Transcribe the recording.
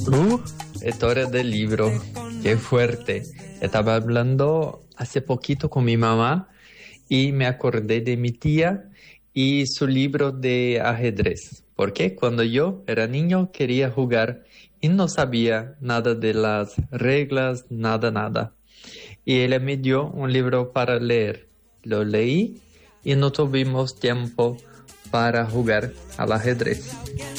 Uh, Historia del libro, qué fuerte. Estaba hablando hace poquito con mi mamá y me acordé de mi tía y su libro de ajedrez. Porque cuando yo era niño quería jugar y no sabía nada de las reglas, nada. Y ella me dio un libro para leer. Lo leí y no tuvimos tiempo para jugar al ajedrez.